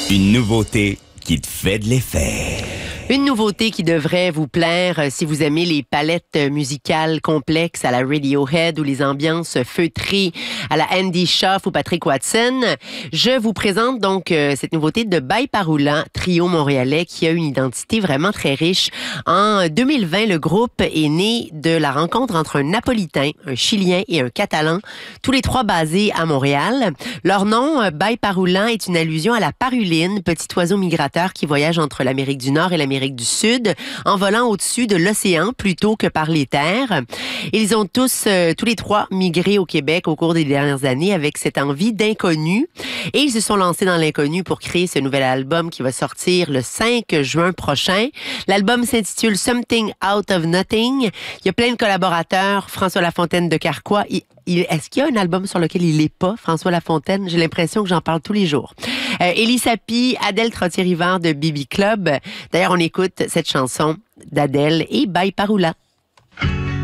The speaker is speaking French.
Une nouveauté qui te fait de l'effet. Une nouveauté qui devrait vous plaire si vous aimez les palettes musicales complexes à la Radiohead ou les ambiances feutrées à la Andy Schaaf ou Patrick Watson. Je vous présente donc cette nouveauté de By Parula, trio montréalais qui a une identité vraiment très riche. En 2020, le groupe est né de la rencontre entre un Napolitain, un Chilien et un Catalan, tous les trois basés à Montréal. Leur nom, By Parula, est une allusion à la paruline, petit oiseau migrateur qui voyage entre l'Amérique du Nord et l'Amérique du Sud, en volant au-dessus de l'océan plutôt que par les terres. Ils ont tous les trois migré au Québec au cours des dernières années avec cette envie d'inconnu. Et ils se sont lancés dans l'inconnu pour créer ce nouvel album qui va sortir le 5 juin prochain. L'album s'intitule Something Out of Nothing. Il y a plein de collaborateurs. François Lafontaine de Carquois. Est-ce qu'il y a un album sur lequel il n'est pas, François Lafontaine? J'ai l'impression que j'en parle tous les jours. Élie Sapi, Adèle Trottier-Rivard de Bibi Club. D'ailleurs, on écoute cette chanson d'Adèle et By Parula.